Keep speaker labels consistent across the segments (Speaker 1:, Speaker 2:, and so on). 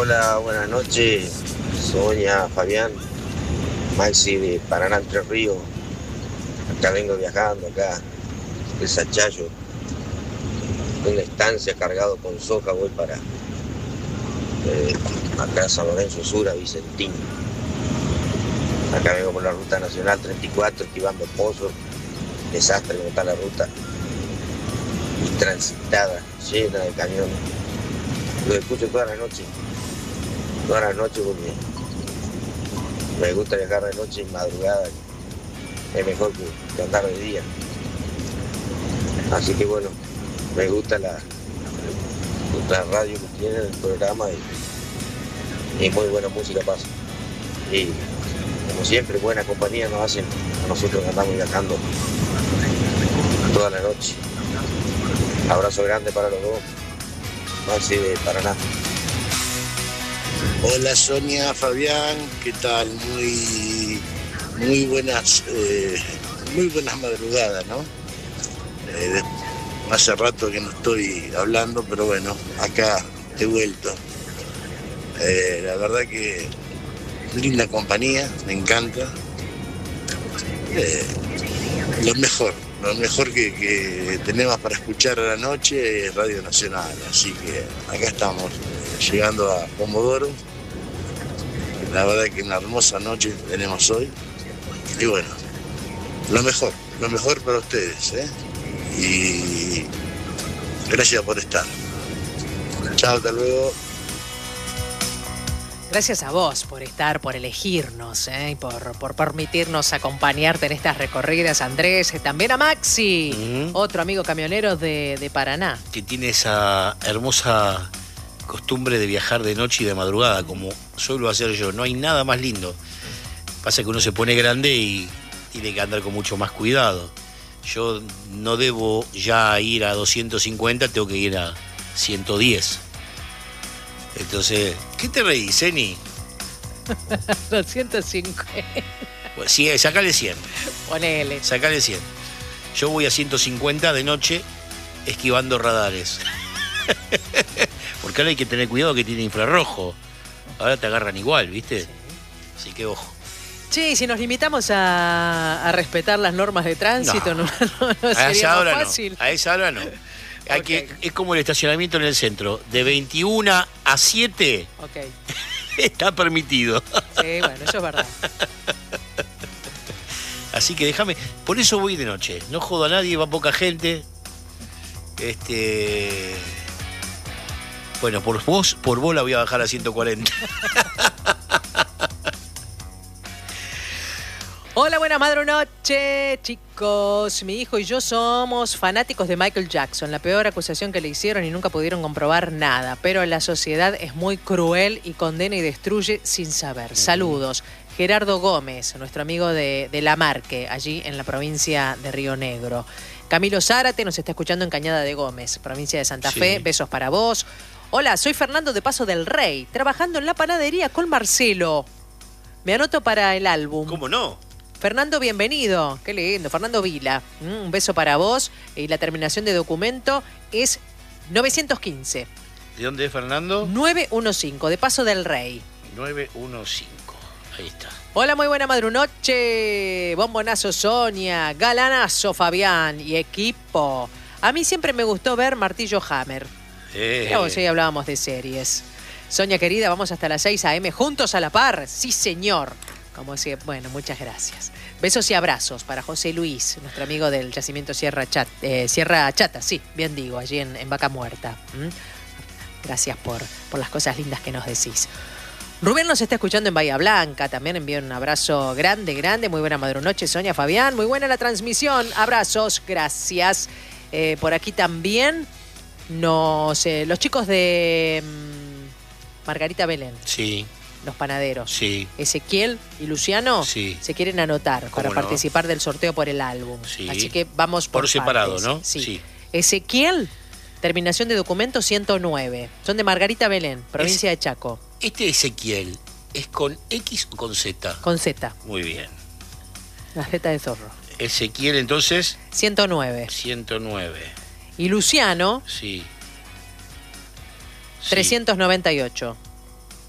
Speaker 1: Hola, buenas noches. Sonia, Fabián, Maxi de Paraná, Entre Ríos. Acá vengo viajando, acá de Sachayo. Una estancia cargado con soja, voy para acá San Lorenzo Sur, a Vicentín. Acá vengo por la ruta nacional 34, esquivando pozos. Desastre como está la ruta. Y transitada, llena de camiones. Lo escucho toda la noche. Todas las noches porque me gusta viajar de noche y madrugada. Es mejor que andar de día. Así que bueno, me gusta la radio que tiene, el programa y muy buena música pasa. Y como siempre, buena compañía nos hacen a nosotros que andamos viajando toda la noche. Abrazo grande para los dos. Maxi de Paraná.
Speaker 2: Hola Sonia, Fabián, ¿qué tal? Muy buenas madrugadas, ¿no? Hace rato que no estoy hablando, pero bueno, acá he vuelto. La verdad que linda compañía, me encanta. Lo mejor que tenemos para escuchar a la noche es Radio Nacional, así que acá estamos, llegando a Comodoro. La verdad que una hermosa noche tenemos hoy. Y bueno, lo mejor para ustedes, ¿eh? Y gracias por estar. Chao, hasta luego.
Speaker 3: Gracias a vos por estar, por elegirnos, y por permitirnos acompañarte en estas recorridas, Andrés. También a Maxi, otro amigo camionero de Paraná.
Speaker 4: Que tiene esa hermosa costumbre de viajar de noche y de madrugada, como suelo hacer yo. No hay nada más lindo. Pasa que uno se pone grande y tiene que andar con mucho más cuidado. Yo no debo ya ir a 250, tengo que ir a 110. Entonces, ¿qué te reís, Eni?
Speaker 3: 250.
Speaker 4: Pues sí, sacale 100.
Speaker 3: Ponele.
Speaker 4: Sacale 100. Yo voy a 150 de noche esquivando radares. Porque ahora hay que tener cuidado que tiene infrarrojo. Ahora te agarran igual, ¿viste? Sí. Así que ojo.
Speaker 3: Sí, si nos limitamos a respetar las normas de tránsito, no sería más fácil.
Speaker 4: A esa hora no. Okay. Es como el estacionamiento en el centro. De 21 a 7
Speaker 3: okay.
Speaker 4: Está permitido.
Speaker 3: Sí, bueno, eso es verdad.
Speaker 4: Así que déjame. Por eso voy de noche. No jodo a nadie, va poca gente. Bueno, por vos la voy a bajar a 140.
Speaker 3: Hola, buenas madrunoche, chicos. Mi hijo y yo somos fanáticos de Michael Jackson. La peor acusación que le hicieron y nunca pudieron comprobar nada. Pero la sociedad es muy cruel y condena y destruye sin saber. Saludos. Gerardo Gómez, nuestro amigo de La Marque, allí en la provincia de Río Negro. Camilo Zárate nos está escuchando en Cañada de Gómez, provincia de Santa Fe. Besos para vos. Hola, soy Fernando de Paso del Rey, trabajando en la panadería con Marcelo. Me anoto para el álbum.
Speaker 4: ¿Cómo no?
Speaker 3: Fernando, bienvenido. Qué lindo. Fernando Vila. Un beso para vos. Y la terminación de documento es 915.
Speaker 4: ¿De dónde es Fernando?
Speaker 3: 915, de Paso del Rey.
Speaker 4: 915. Ahí está.
Speaker 3: Hola, muy buena madrunoche. Bombonazo Sonia. Galanazo Fabián y equipo. A mí siempre me gustó ver Martillo Hammer. Hoy hablábamos de series. Sonia querida, vamos hasta las 6 a.m. juntos a la par. Sí, señor. Como si, bueno, muchas gracias. Besos y abrazos para José Luis, nuestro amigo del yacimiento Sierra Chata, sí, bien digo, allí en Vaca Muerta. Gracias por las cosas lindas que nos decís. Rubén nos está escuchando en Bahía Blanca, también envío un abrazo grande, muy buena madrunoche, Sonia, Fabián, muy buena la transmisión, abrazos, gracias. Por aquí también los chicos de Margarita Belén.
Speaker 4: Sí.
Speaker 3: Los panaderos.
Speaker 4: Sí.
Speaker 3: Ezequiel y Luciano se quieren anotar para participar del sorteo por el álbum.
Speaker 4: Sí.
Speaker 3: Así que vamos por
Speaker 4: separado,
Speaker 3: partes.
Speaker 4: ¿no?
Speaker 3: Sí. Ezequiel, terminación de documento 109. Son de Margarita Belén, provincia de Chaco.
Speaker 4: ¿Este Ezequiel es con X o con Z?
Speaker 3: Con Z.
Speaker 4: Muy bien.
Speaker 3: La Z de zorro.
Speaker 4: Ezequiel, entonces.
Speaker 3: 109.
Speaker 4: 109.
Speaker 3: Y Luciano.
Speaker 4: Sí.
Speaker 3: 398.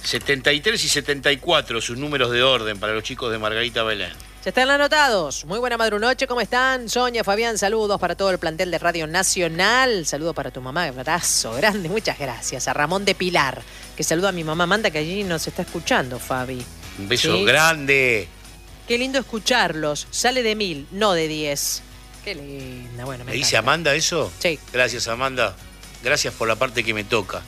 Speaker 4: 73 y 74, sus números de orden para los chicos de Margarita Belén.
Speaker 3: Ya están anotados. Muy buena madrunoche, ¿cómo están? Sonia, Fabián, saludos para todo el plantel de Radio Nacional. Saludos para tu mamá, abrazo grande, muchas gracias. A Ramón de Pilar, que saluda a mi mamá Amanda, que allí nos está escuchando, Fabi.
Speaker 4: Un beso grande.
Speaker 3: Qué lindo escucharlos. Sale de 1000, no de 10. Qué linda, bueno,
Speaker 4: ¿Me dice Amanda eso?
Speaker 3: Sí.
Speaker 4: Gracias, Amanda. Gracias por la parte que me toca.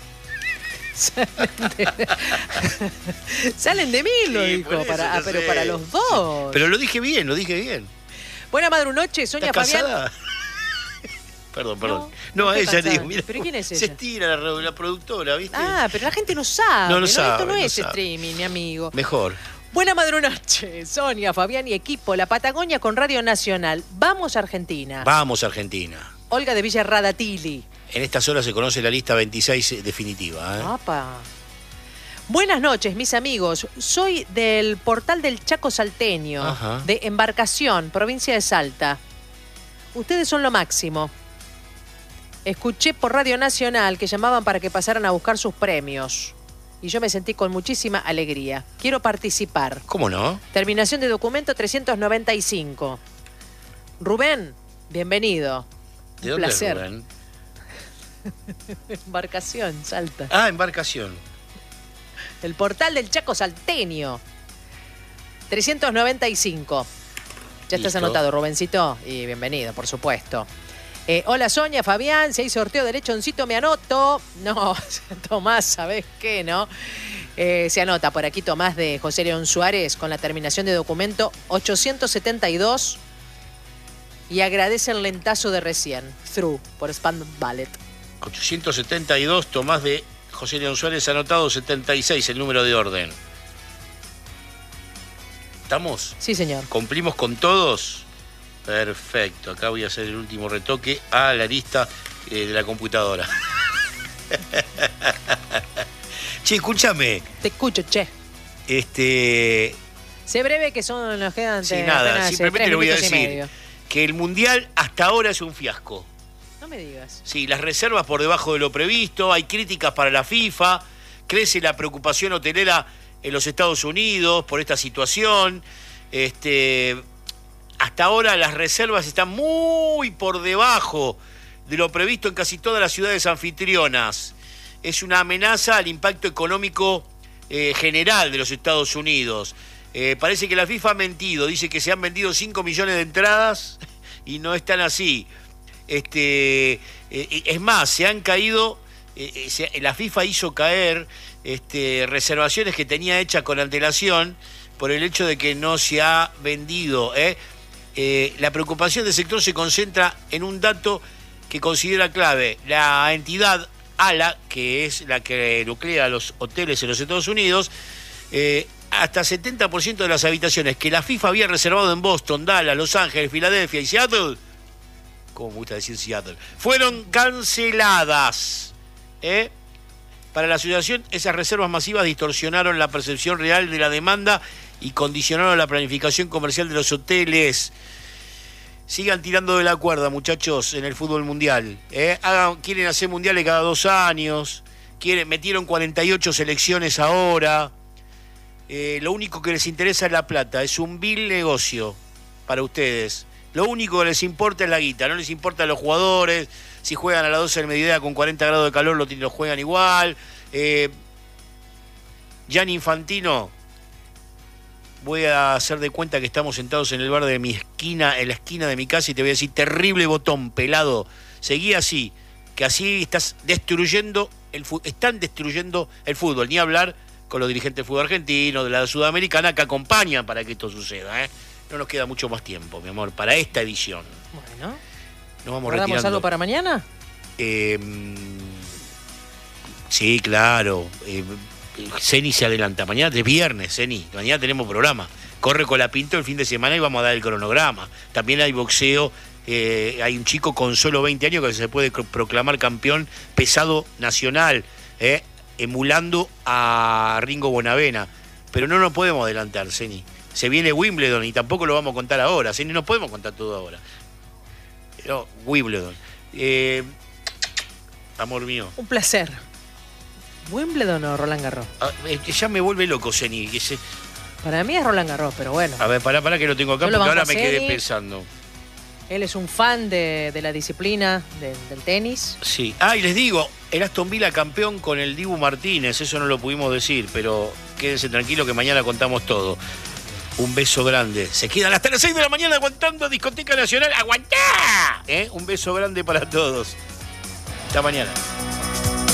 Speaker 3: Salen de 1000, lo dijo, pero para los dos.
Speaker 4: Pero lo dije bien.
Speaker 3: Buena madrunoche, Sonia,
Speaker 4: ¿Estás
Speaker 3: Fabián.
Speaker 4: casada? Perdón.
Speaker 3: No
Speaker 4: ella
Speaker 3: casada.
Speaker 4: digo, mira,
Speaker 3: ¿Pero quién es ella?
Speaker 4: se estira la productora, ¿viste?
Speaker 3: Ah, pero la gente no sabe.
Speaker 4: No sabe.
Speaker 3: Esto no es
Speaker 4: sabe.
Speaker 3: streaming, mi amigo.
Speaker 4: Mejor.
Speaker 3: Buena madrunoche, Sonia, Fabián y equipo. La Patagonia con Radio Nacional. Vamos a Argentina.
Speaker 4: Vamos a Argentina.
Speaker 3: Olga de Villa Radatili.
Speaker 4: En estas horas se conoce la lista 26 definitiva.
Speaker 3: ¡Apa! Buenas noches, mis amigos. Soy del portal del Chaco Salteño,
Speaker 4: Ajá.
Speaker 3: de Embarcación, provincia de Salta. Ustedes son lo máximo. Escuché por Radio Nacional que llamaban para que pasaran a buscar sus premios. Y yo me sentí con muchísima alegría. Quiero participar.
Speaker 4: ¿Cómo no?
Speaker 3: Terminación de documento 395. Rubén, bienvenido.
Speaker 4: ¿De
Speaker 3: Un
Speaker 4: dónde
Speaker 3: placer.
Speaker 4: es Rubén?
Speaker 3: Embarcación, Salta.
Speaker 4: Ah, Embarcación.
Speaker 3: El portal del Chaco Salteño. 395. Ya estás
Speaker 4: Listo.
Speaker 3: anotado, Rubencito. Y bienvenido, por supuesto. Hola, Sonia, Fabián. Si hay sorteo de lechoncito, me anoto. No, Tomás, ¿sabés qué, no? Se anota por aquí Tomás de José León Suárez con la terminación de documento 872. Y agradece el lentazo de recién. Through, por Spam Ballet.
Speaker 4: 872, Tomás de José León Suárez, anotado 76, el número de orden. ¿Estamos?
Speaker 3: Sí, señor.
Speaker 4: ¿Cumplimos con todos? Perfecto. Acá voy a hacer el último retoque a la lista de la computadora. Che, escúchame.
Speaker 3: Te escucho, che. Sé breve que son los que dan.
Speaker 4: Sí, nada, simplemente le voy a decir
Speaker 3: medio.
Speaker 4: que el Mundial hasta ahora es un fiasco.
Speaker 3: No me digas.
Speaker 4: Sí, las reservas por debajo de lo previsto, hay críticas para la FIFA, crece la preocupación hotelera en los Estados Unidos por esta situación. Hasta ahora las reservas están muy por debajo de lo previsto en casi todas las ciudades anfitrionas. Es una amenaza al impacto económico general de los Estados Unidos. Parece que la FIFA ha mentido, dice que se han vendido 5 millones de entradas y no están así. Es más, se han caído, la FIFA hizo caer reservaciones que tenía hechas con antelación por el hecho de que no se ha vendido. La preocupación del sector se concentra en un dato que considera clave. La entidad ALA, que es la que nuclea los hoteles en los Estados Unidos, hasta 70% de las habitaciones que la FIFA había reservado en Boston, Dallas, Los Ángeles, Filadelfia y Seattle, como me gusta decir Seattle, fueron canceladas. Para la asociación, esas reservas masivas distorsionaron la percepción real de la demanda y condicionaron la planificación comercial de los hoteles. Sigan tirando de la cuerda, muchachos, en el fútbol mundial. Quieren hacer mundiales cada 2 años, metieron 48 selecciones ahora. Lo único que les interesa es la plata, es un vil negocio para ustedes. Lo único que les importa es la guita, no les importan los jugadores. Si juegan a las 12 del mediodía con 40 grados de calor, lo juegan igual. Gianni Infantino, voy a hacer de cuenta que estamos sentados en el bar de mi esquina, en la esquina de mi casa, y te voy a decir, terrible botón, pelado. Seguí así, que así están destruyendo el fútbol. Ni hablar con los dirigentes del fútbol argentino, de la sudamericana, que acompañan para que esto suceda. No nos queda mucho más tiempo, mi amor, para esta edición.
Speaker 3: Bueno.
Speaker 4: Nos vamos
Speaker 3: ¿Guardamos
Speaker 4: retirando.
Speaker 3: algo para mañana?
Speaker 4: Sí, claro. Ceni se adelanta. Mañana es viernes, Ceni. Mañana tenemos programa. Corre Colapinto el fin de semana y vamos a dar el cronograma. También hay boxeo. Hay un chico con solo 20 años que se puede proclamar campeón pesado nacional, emulando a Ringo Bonavena. Pero no nos podemos adelantar, Ceni. Se viene Wimbledon y tampoco lo vamos a contar ahora. Ceni, no podemos contar todo ahora. No, Wimbledon. Amor mío.
Speaker 3: Un placer. ¿Wimbledon o Roland Garros?
Speaker 4: Ya me vuelve loco, Zeni.
Speaker 3: Para mí es Roland Garros, pero bueno.
Speaker 4: A ver, pará que lo tengo acá, porque ahora me quedé pensando.
Speaker 3: Él es un fan de la disciplina del tenis.
Speaker 4: Sí. Y les digo, el Aston Villa campeón con el Dibu Martínez, eso no lo pudimos decir, pero quédense tranquilos que mañana contamos todo. Un beso grande. Se quedan hasta las 6 de la mañana aguantando Discoteca Nacional. ¡Aguantá! Un beso grande para todos. Hasta mañana.